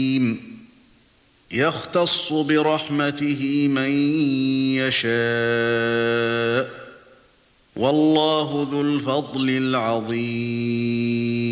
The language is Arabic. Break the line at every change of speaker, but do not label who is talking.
يختص برحمته من يشاء والله ذو الفضل العظيم